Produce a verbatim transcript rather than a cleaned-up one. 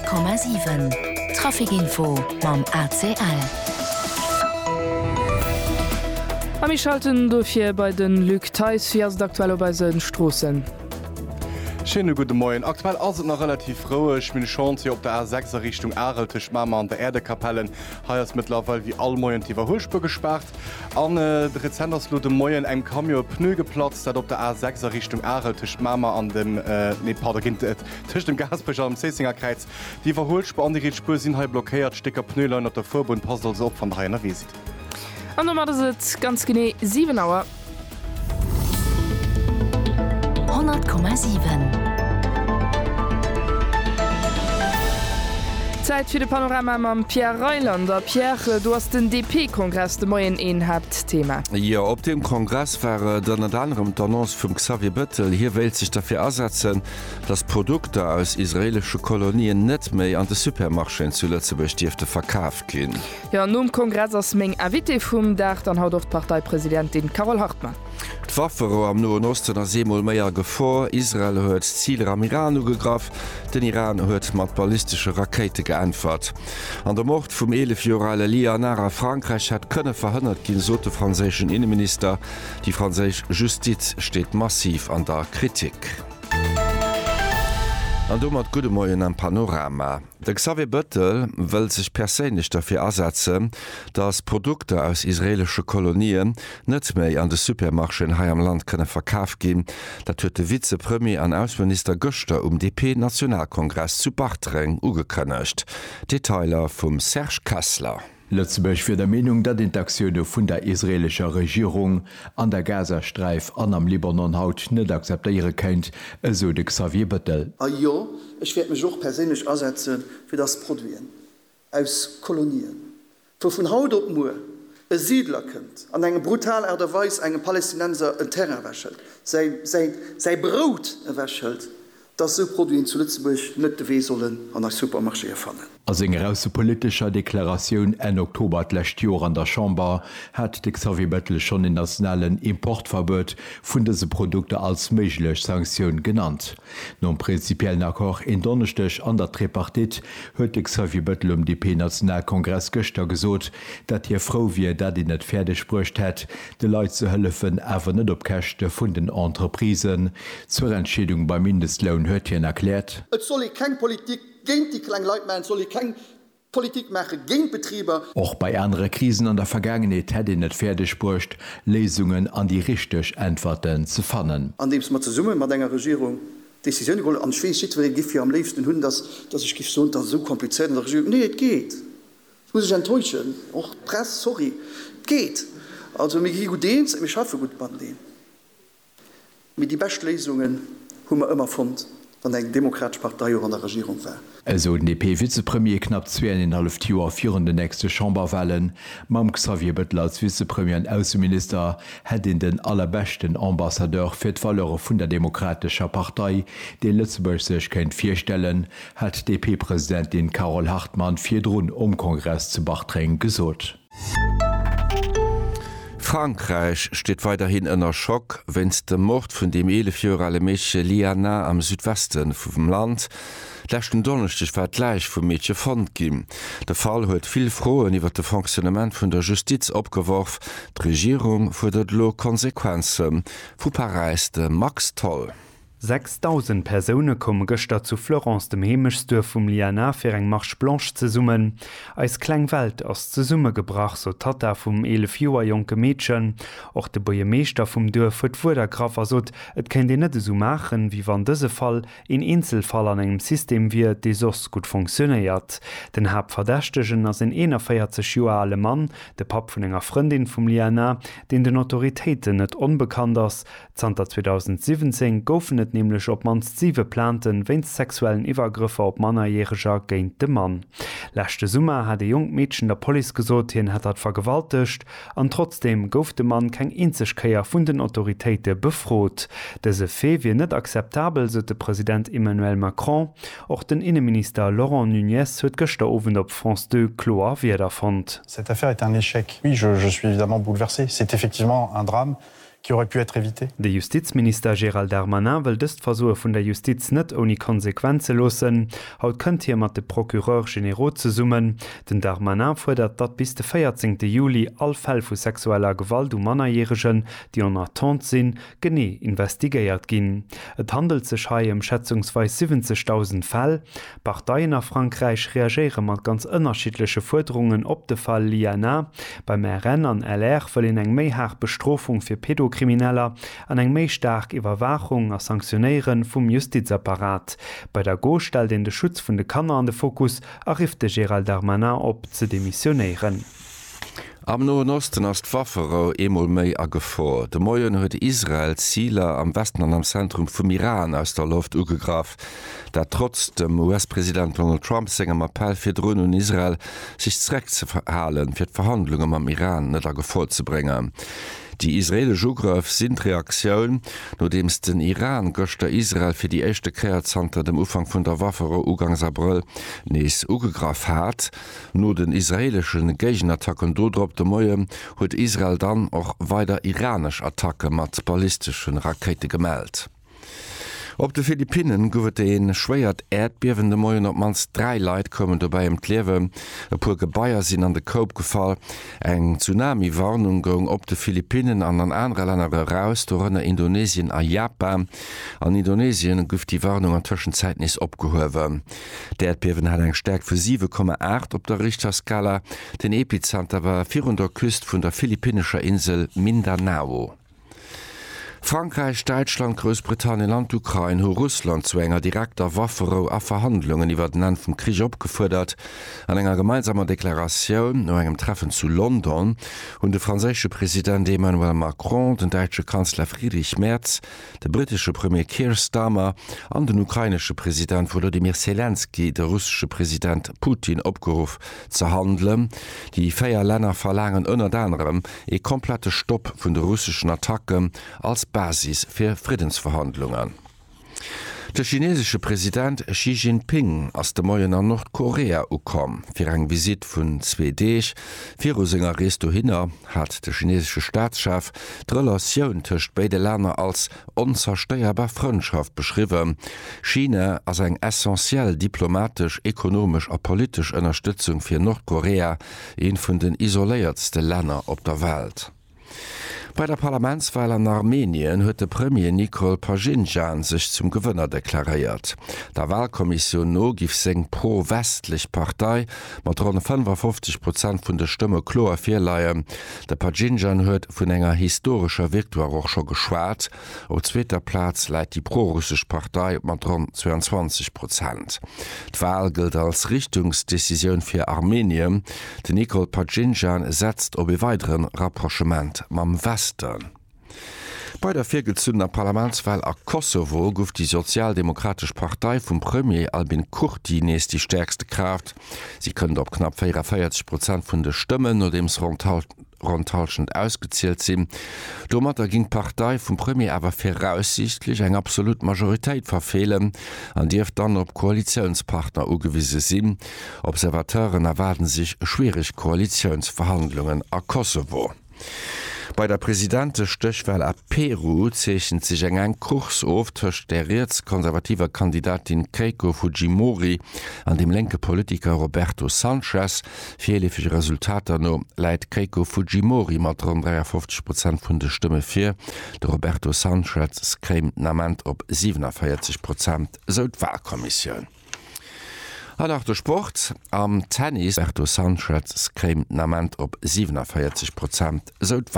Komma sieben Trafikinfo mam A C L. Am ich schalten dofir bei den Lüg Theis fir aktuell bei se Strossen. Schöne gute Morgen. Aktuell ist es noch relativ froh. Ich bin Chance auf der A sechs Richtung Areltisch Mama an der Erdekapellen. Hier ist mittlerweile wie alle Morgen die Überholspur gesperrt. An äh, der Rezenderslute Morgen ein Camion Pneu geplatzt, das auf der A sechs Richtung Areltisch Mama an dem äh, nee, pardon, äh, Tisch dem Gasbecher am Sessinger Kreuz. Die Überholspur an die Spur sind halt blockiert. Sticker Pneulein auf der Vorbund passt also auf von daher wie sieht. Und dann war es ganz genau sieben Uhr. hundert Komma sieben. Zeit für de Panorama am Pierre Reilander. Pierre, du hast den D P-Kongress de Moien een habt Thema. Ja, op dem Kongress war dann et anderem d'Annonce vum Xavier Bettel. Hier wählt sich dafür ersetzen, dass Produkte aus israelische Kolonien net méi an de Supermarschen zu Lützeburg Stifte verkauft gin. Ja, nun Kongress ass még Avité vum Dach, dann haut oft Parteipräsidentin Carol Hartmann. D'Waffero am Noen Osten a Seemol méier Gevor, Israel huet Ziele am Iran ugegraf, den Iran huet mat ballistische Rakete geantwort. An der Mord vum elefjorale Lianara Frankreich hat kënne verhënnert ginn so de franzéschen Innenminister. Die franzésch Justiz steht massiv an der Kritik. An du mat gute Moien am Panorama. De Xavier Bettel wëll sich perséinlich dafür ersetzen, dass Produkte aus israelische Kolonien net méi an de Supermarschen hai am Land kënne verkaaf gin. Dat huet de Vizepremier an Außenminister Göster um D P-Nationalkongress zu Bachtreng ugekënnecht. Detailer vum Serge Kassler. Lützeburg für der Meinung, dass die Aktionen von der israelischen Regierung an der Gazastreif an am Libanon haut nicht akzeptieren könnt, so der Xavier Bettel. Ah ja, ich werde mich auch persönlich einsetzen für das Produzieren aus Kolonien. Wo von Haut auf Mur ein Siedler kommt, an eine brutale Art und Weise einen Palästinenser ein Terrain wäschelt, sein, sein, sein Brot wäschelt, dass so Produzieren zu Lützeburg nicht weh sollen an der Supermarché erfahren. Als enger aus politischer Deklaration en Oktober lächt Jor an der Chamber hat de Xavier Bettel schon den nationalen Importverbot vun dese Produkte als méiglech Sanktion genannt. Non prinzipiellen Akkor in Donnerstech an der Tripartit huet de Xavier Bettel um D P-Nationalkongress Göster gesot, dat hier froh wie dat die net fertig sprcht het, de Leiit zu hëllefen awer net op Kächte vun den Entreprisen. Zur Entschädung beim Mindestlohn huet hien erklärt. Et soll ich kein Politik gegen die kleinen Leute machen, soll ich keine Politik machen gegen Betriebe. Auch bei anderen Krisen an der Vergangenheit hätte nicht fertig spurcht, Lesungen an die richtig Antworten zu finden. An dem es mal zusammen mit einer Regierung Decisionen geholt an Schweiz, weil ich am liebsten Hund, dass, dass ich so und das so kompliziert in der Regierung. Nee, es geht. Das muss ich enttäuschen. Auch Presse, sorry. Geht. Also, mir geht gut denen, wir schaffen gut bei denen. Mit den besten Lesungen haben wir immer gefunden, wenn eine demokratische Partei an der Regierung war. Also den D P-Vizepremier knapp zweieinhalb Jahre führen die nächste Chamberwahlen. Mam Xavier Bettel als Vizepremier und Außenminister hat ihn den allerbesten Ambassadeur für die Valore von der demokratischen Partei, den Lützeburg sich kennt vorstellen, hat D P-Präsidentin Carol Hartmann vier Drohnen um Kongress zu Bachtreng gesucht. Frankreich steht weiterhin ënner Schock, wenn's dem Mord vun dem elefjorale Mädchen Liana am Südwesten vum Land lächten Donnerstag war gleich vum Mädchen fand gin. Der Fall huet viel Froen iwwer de Funktionament vun der Justiz opgeworf, d' Regierung fordert lo Konsequenzen. Vu Paris de Max Toll. sechstausend Personen kommen gestern zu Florence dem Hemischstür vom Liana für eng Marche Blanche zu summen. Als Kleinwelt aus zu Summe gebracht, so Tata vom elf Jahre junge Mädchen. Auch der Bürgermeister vom Dorf hat vor der Kraft gesagt, es kann die nicht so machen, wie wenn dieser Fall in Einzelfall an einem System wie das gut funktioniert. Den Hauptverdächtigen als ein einundvierzig Jahre alter Mann, der Pap von einer Freundin vom Liana, den den Autoritäten nicht unbekannt ist. zwanzig siebzehn goufen nämlich ob man sieve planten wenn sexuellen Übergriffe op mannerjähriger géint de Mann. Lächte Summer hat de jung Mädchen der Poli gesot hin hat dat vergewaltigt, an trotzdem gouf de Mann kein Inzechkeier vun den Autoritäten befrot. Dese Fee wie net akzeptabel, so de Präsident Emmanuel Macron, auch den Innenminister Laurent Nunez huet gestern op France deux Cloa wie er fand. Cette affaire est un échec. Oui, je, je suis évidemment bouleversé. C'est effectivement un drame qui aurait pu être évité. Der Justizminister Gerald Darmanin will dëst Versuch vun der Justiz net oni Konsequenze losen. Haut könnt hier mat de Procureur General ze summen. Den Darmanin fordert dat bis de vierzehnten Juli all Fäll vu sexueller Gewalt um Mannerjähregen, die an Attente sinn, gene investigéiert ginn. Et handelt sech hai um schätzungsweis siebzigtausend Fäll. Parteien nach Frankreich reagieren mat ganz ënnerschiedliche Forderungen op de Fall Liana. Beim R N an L R verlin eng méi haar Bestrofung fir Pädokrimineller an eng méi stark Iwerwachung a Sanktionéieren vum Justizapparat. Bei der Go stel den de Schutz vun de Kanner an de Fokus arrivte Gerald Darmanin op ze demissionéieren. Am Noen Osten ass d'Waffero emol méi a Gefor. De Moien huet Israel Zieler am Westen an am Zentrum vum Iran aus der Luft ugegraf, dat trotz dem U S-Präsident Donald Trump segem Appell fir Drun und Israel sich zreck ze verhalen, fir d'Verhandlungen am Iran net a Gefor ze bringen. Die israelische Ugraf sind Reaktionen, nachdem es den Iran gochte Israel für die erste Kreatzanter dem Ufang von der Waffero Ugangs April nees ugegraf hat. Nur den israelischen Gegenattacken dodrop de Moie hat Israel dann auch weiter iranisch Attacke mit ballistischen Rakete gemeldet. Op de Philippinen gouft een schwéiert Erdbewende Moien op mans drei Leiit kommen dabei im Klewe, e puer Gebaier sinn an de Koop gefall, eng Tsunami-Warnung gong op de Philippinen an an andere Länder heraus, dorënne Indonesien a Japan. An Indonesien gouft die Warnung an Tschenzeitnis opgehowe. D'Erdbewen hat eng Stärk vu sieben Komma acht op der Richterskala, den Epizenter war vierhundert Küst vun der philippinescher Insel Mindanao. Frankreich, Deutschland, Großbritannien und Ukraine haben Russland zu enger direkter Waffero a Verhandlungen über den Ende vom Krieg abgefordert. An einer gemeinsamen Deklaration nach einem Treffen zu London und der französische Präsident Emmanuel Macron, der deutsche Kanzler Friedrich Merz, der britische Premier Keir Starmer und der ukrainische Präsident Volodymyr Zelensky, der russische Präsident Putin, abgerufen zu handeln. Die vier Länder verlangen unter anderem einen kompletten Stopp von den russischen Attacken als Basis für Friedensverhandlungen. Der chinesische Präsident Xi Jinping aus der Moien an Nordkorea ukom. Für eng Visit vun zwei Dech, Virusinger Resto hinner hat der chinesische Staatschef die Relation zwischen beiden Ländern als unzerstörbar Freundschaft beschrieben. China als eng essentiell diplomatisch, ökonomisch und politisch Unterstützung für Nordkorea, een von den isoliertsten Ländern auf der Welt. Bei der Parlamentswahl an Armenien huet de Premier Nikol Pashinjan sich zum Gewinner deklariert. Der Wahlkommission no gif seng pro-westlich Partei mat rund fünfundfünfzig Prozent vun der Stimme klo firleiien. Der Pashinjan huet vun enger historischer Viktoire auch schon geschwart. Auf zweiter Platz leiit die pro-russisch Partei mat rund zweiundzwanzig Prozent. D'Wahl gilt als Richtungsdecision fir Armenien. De Nikol Pashinjan setzt op e weiteren Rapprochement mam Westen. Bei der virgezünner Parlamentswahl a Kosovo gouf die Sozialdemokratische Partei vum Premier Albin Kurti nees die stärkste Kraft. Sie können op knapp vierundvierzig Prozent vun de Stimmen no dems rundtauschend ausgezielt sinn. Domatter ging Partei vum Premier awer voraussichtlich eng absolut Majoritéit verfehlen, an Dief dann op Koalitionspartner ugewisse sinn. Observateuren erwarten sich schwierig Koalitionsverhandlungen a Kosovo. Bei der Präsidentenstöchwahl a Peru zeechchen sich eng eng Kurs of tëcht der rechtskonservativer Kandidatin Keiko Fujimori an dem lenke Politiker Roberto Sanchez. Vielefige Resultater no leiit Keiko Fujimori mat rund dreiundfünfzig Prozent vun de Stimme fir. De Roberto Sanchez krémt nament op siebenundvierzig Prozent so d'Wahlkommission. Nach der Sport am Tennis Roberto Sanchez krémt nament op siebenundvierzig Prozent so